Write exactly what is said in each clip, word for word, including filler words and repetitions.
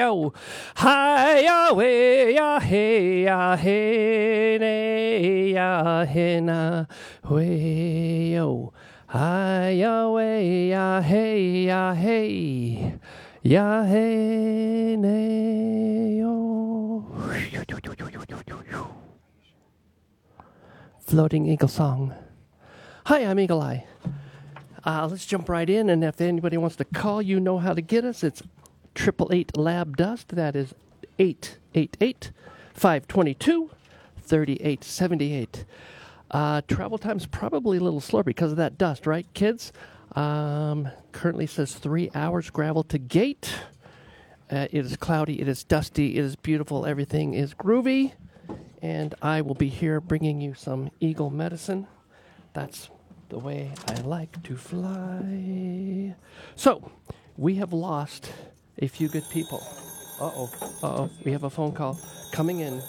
yo. Hi ya way ya hey ya hey nay ya hey na way yo. Hi ya way ya hey ya hey ya hey nay yo. Floating Eagle Song. Hi, I'm Eagle Eye. Uh, let's jump right in, and if anybody wants to call, you know how to get us. It's triple eight Lab Dust. That is eight eight eight, five two two, three eight seven eight. Uh, travel time's probably a little slower because of that dust, right, kids? Um, currently says three hours gravel to gate. Uh, it is cloudy. It is dusty. It is beautiful. Everything is groovy. And I will be here bringing you some eagle medicine. That's the way I like to fly. So, we have lost a few good people. Uh-oh. Uh-oh. We have a phone call coming in.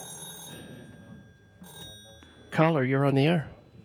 Caller, you're on the air.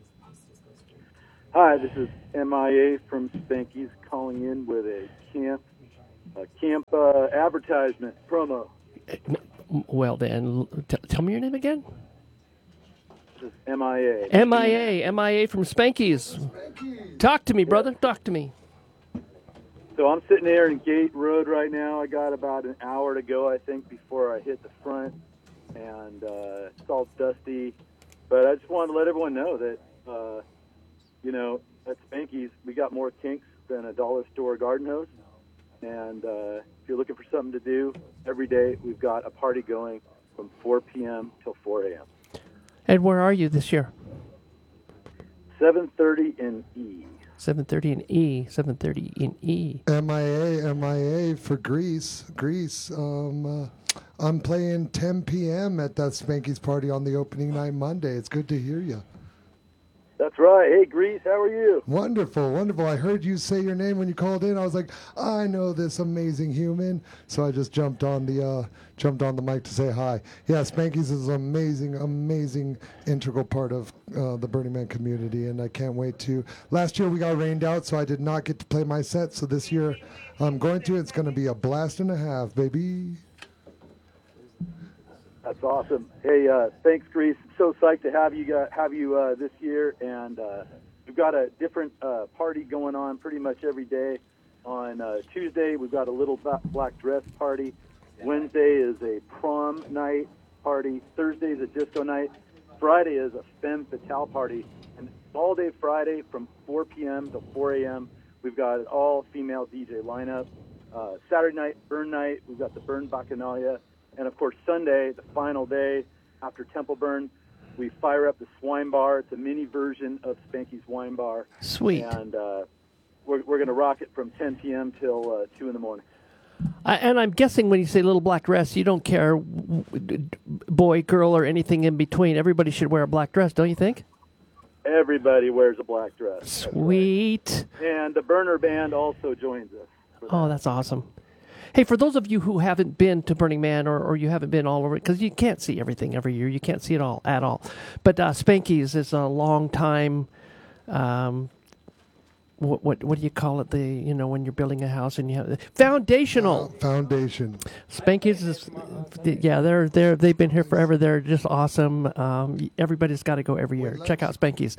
Hi, this is M I A from Spanky's calling in with a camp, a camp uh, advertisement promo. Well, then, t- tell me your name again. This is M I A. M I A. M I A from Spanky's. Talk to me, brother. Talk to me. So I'm sitting there in Gate Road right now. I got about an hour to go, I think, before I hit the front. And uh, it's all dusty. But I just wanted to let everyone know that, uh, you know, at Spanky's, we got more kinks than a dollar store garden hose. And uh, if you're looking for something to do, every day we've got a party going from four p.m. till four a.m. And where are you this year? seven thirty in E. seven thirty in E. seven thirty in E. M I A, M I A for Greece. Greece. Um, uh, I'm playing ten p.m. at that Spanky's party on the opening night Monday. It's good to hear you. That's right. Hey, Grease, how are you? Wonderful, wonderful. I heard you say your name when you called in. I was like, I know this amazing human. So I just jumped on the uh, jumped on the mic to say hi. Yeah, Spanky's is an amazing, amazing integral part of uh, the Burning Man community, and I can't wait to. Last year we got rained out, so I did not get to play my set. So this year I'm going to. It's going to be a blast and a half, baby. That's awesome. Hey, uh, thanks, Grease. So psyched to have you uh, have you uh, this year, and uh, we've got a different uh, party going on pretty much every day. On uh, Tuesday, we've got a little black dress party. Wednesday is a prom night party. Thursday is a disco night. Friday is a femme fatale party, and all day Friday from four p.m. to four a.m. we've got an all-female D J lineup. Uh, Saturday night, Burn Night, we've got the Burn Bacchanalia. And, of course, Sunday, the final day after Temple Burn, we fire up the Swine Bar. It's a mini version of Spanky's Wine Bar. Sweet. And uh, we're, we're going to rock it from ten p.m. till uh, two in the morning. Uh, and I'm guessing when you say little black dress, you don't care boy, girl, or anything in between. Everybody should wear a black dress, don't you think? Everybody wears a black dress. Sweet. Right. And the Burner Band also joins us. That. Oh, that's awesome. Hey, for those of you who haven't been to Burning Man or, or you haven't been all over it, because you can't see everything every year. You can't see it all at all. But uh, Spanky's is a long time, um, what, what what do you call it? The you know, when you're building a house and you have foundational. Uh, foundation. Spanky's is, yeah, they're, they're, they've been here forever. They're just awesome. Um, everybody's got to go every year. Check out Spanky's.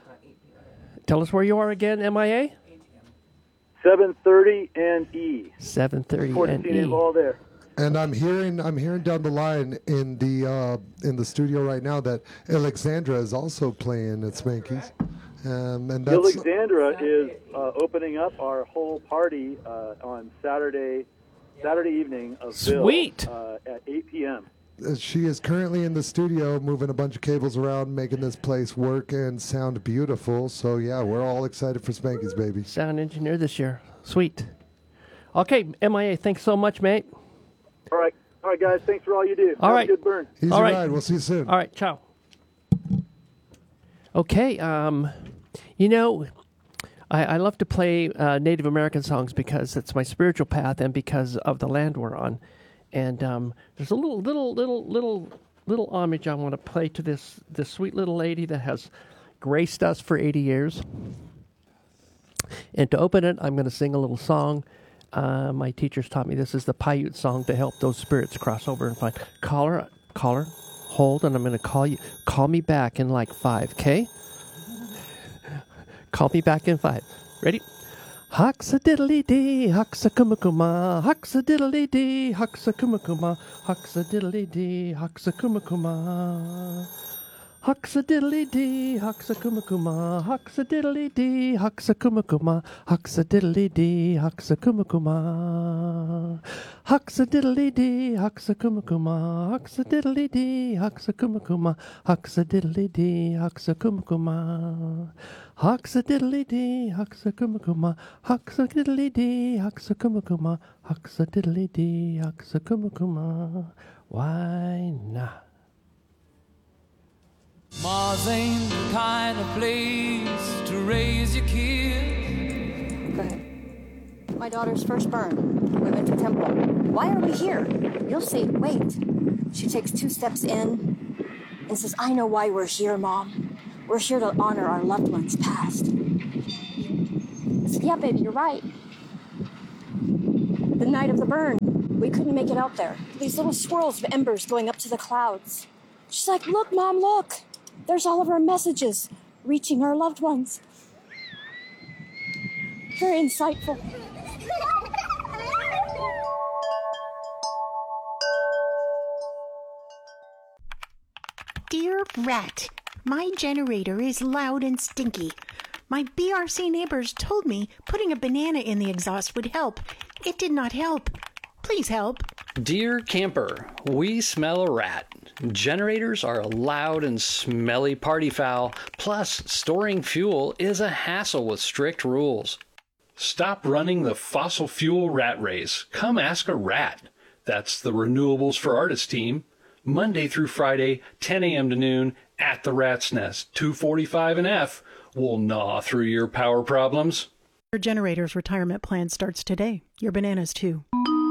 Tell us where you are again, M I A? seven thirty and E. seven thirty and E. All there. And I'm hearing, I'm hearing down the line in the uh, in the studio right now that Alexandra is also playing at Spanky's. Um, and that's, Alexandra is uh, opening up our whole party uh, on Saturday, Saturday evening of Sweet. Bill uh, at eight p.m. She is currently in the studio moving a bunch of cables around, making this place work and sound beautiful. So, yeah, we're all excited for Spanky's, baby. Sound engineer this year. Sweet. Okay, M I A, thanks so much, mate. All right. All right, guys. Thanks for all you do. All Have right. a good burn. Easy all right. ride. We'll see you soon. All right, ciao. Okay, um, you know, I, I love to play uh, Native American songs because it's my spiritual path and because of the land we're on. And um, there's a little, little, little, little, little homage I want to play to this this sweet little lady that has graced us for eighty years. And to open it, I'm going to sing a little song Uh, my teachers taught me this is the Paiute song to help those spirits cross over and find. Caller, caller, hold, and I'm going to call you. Call me back in like five, okay? Call me back in five. Ready? Huxa diddly dee, huxa kumakuma, huxa diddly dee, huxa kumakuma, huxa diddly dee, huxa kumakuma. Huxa diddly dee, huxa kumakuma, huxa diddly dee, huxa kumakuma, huxa diddly dee, huxa kumakuma. Huxa diddly dee, huxa kumakuma, huxa diddly dee, huxa kumakuma, huxa diddly dee, huxa kumakuma. Huxa diddly dee, huxa kumakuma, huxa diddly dee, huxa kumakuma, huxa diddly dee, huxa kumakuma. Why not? Mars ain't the kind of place to raise your kids. Go ahead. My daughter's first burn. We went to temple. Why are we here? You'll see. Wait. She takes two steps in and says, I know why we're here, Mom. We're here to honor our loved ones past. I said, yeah, baby, you're right. The night of the burn, we couldn't make it out there. These little swirls of embers going up to the clouds. She's like, look, Mom, look. There's all of our messages reaching our loved ones. Very insightful. Dear Rat, my generator is loud and stinky. My B R C neighbors told me putting a banana in the exhaust would help. It did not help. Please help. Dear camper, we smell a rat. Generators are a loud and smelly party foul, plus storing fuel is a hassle with strict rules. Stop running the fossil fuel rat race. Come ask a rat. That's the Renewables for Artists team. Monday through Friday, ten a.m. to noon, at the Rat's Nest, two forty-five and F. We'll gnaw through your power problems. Your generator's retirement plan starts today. Your bananas, too.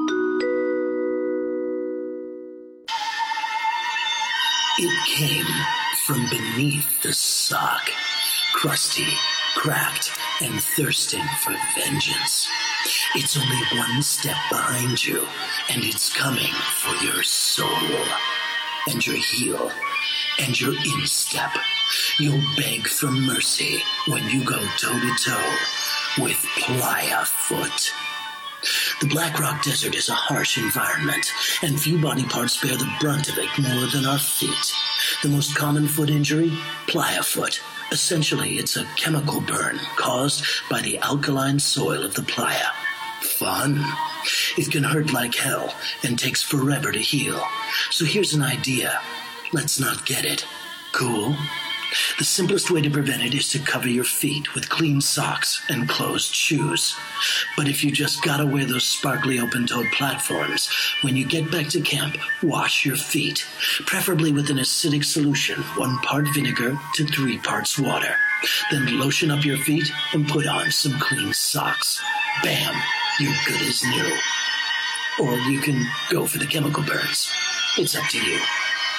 It came from beneath the sock, crusty, cracked, and thirsting for vengeance. It's only one step behind you, and it's coming for your soul, and your heel, and your instep. You'll beg for mercy when you go toe-to-toe with Playa Foot. The Black Rock Desert is a harsh environment, and few body parts bear the brunt of it more than our feet. The most common foot injury? Playa Foot. Essentially, it's a chemical burn caused by the alkaline soil of the playa. Fun. It can hurt like hell and takes forever to heal. So here's an idea. Let's not get it. Cool? The simplest way to prevent it is to cover your feet with clean socks and closed shoes. But if you just gotta wear those sparkly open-toed platforms, when you get back to camp, wash your feet, preferably with an acidic solution, one part vinegar to three parts water. Then lotion up your feet and put on some clean socks. Bam! You're good as new. Or you can go for the chemical burns. It's up to you.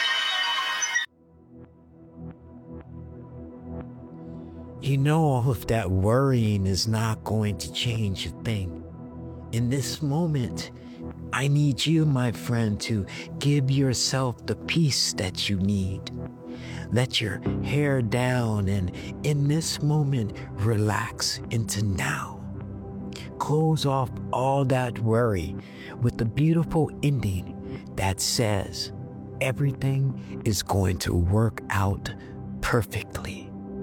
You know all of that worrying is not going to change a thing. In this moment, I need you, my friend, to give yourself the peace that you need. Let your hair down and in this moment, relax into now. Close off all that worry with the beautiful ending that says everything is going to work out perfectly.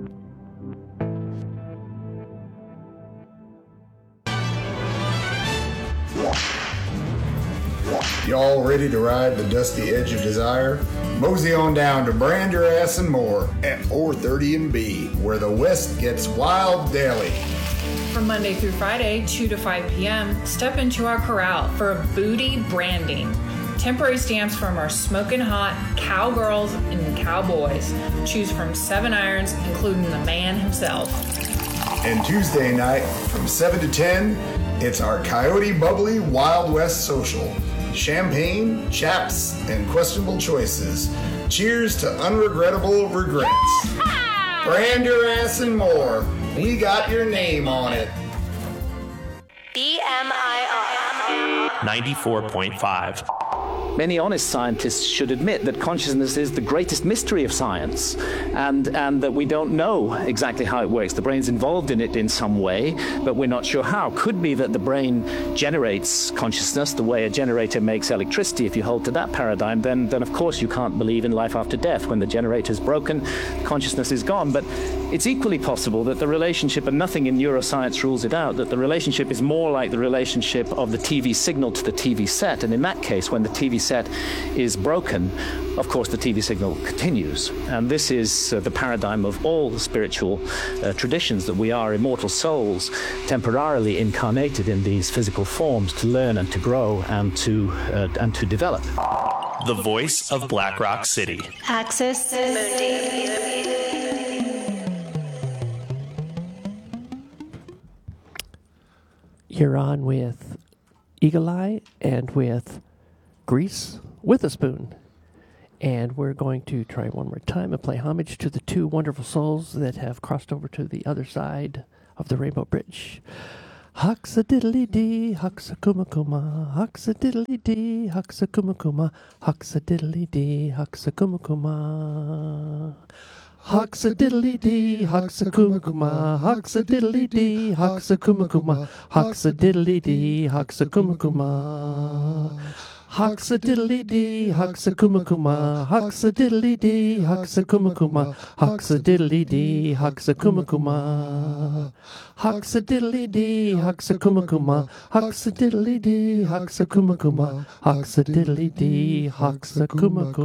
Y'all ready to ride the dusty edge of desire? Mosey on down to Brand Your Ass and More at four thirty and B, where the West gets wild daily. From Monday through Friday, two to five p.m., step into our corral for a booty branding. Temporary stamps from our smoking hot cowgirls and cowboys. Choose from seven irons, including the man himself. And Tuesday night from seven to ten, it's our Coyote Bubbly Wild West Social. Champagne, chaps, and questionable choices. Cheers to unregrettable regrets. Brand Your Ass and More. We got your name on it. B M I R. ninety-four point five. Many honest scientists should admit that consciousness is the greatest mystery of science, and, and that we don't know exactly how it works. The brain's involved in it in some way, but we're not sure how. Could be that the brain generates consciousness the way a generator makes electricity. If you hold to that paradigm, then, then of course you can't believe in life after death. When the generator's broken, consciousness is gone. But it's equally possible that the relationship, and nothing in neuroscience rules it out, that the relationship is more like the relationship of the T V signal to the T V set. And in that case, when the T V set is broken, of course the T V signal continues. And this is uh, the paradigm of all spiritual uh, traditions, that we are immortal souls temporarily incarnated in these physical forms to learn and to grow and to uh, and to develop. The voice of Black Rock City. Access Mundi. You're on with Eagle Eye and with Grease Witherspoon. And we're going to try one more time and play homage to the two wonderful souls that have crossed over to the other side of the Rainbow Bridge. Huxa diddly dee, huxa kuma kuma, huxa diddly dee, huxa kuma kuma, huxa diddly dee, huxa kuma kuma. Huxa diddly dee, huxa kuma kuma, huxa diddly dee, huxa kuma kuma, huxa diddly dee, huxa kuma kuma. Huxa diddly dee, huxa kuma kuma, huxa diddly dee, huxa kuma kuma, huxa diddly dee, huxa kuma kuma. Huxa diddly dee, huxa kuma kuma, huxa diddly dee, huxa kuma kuma, huxa diddly dee, huxa kuma kuma.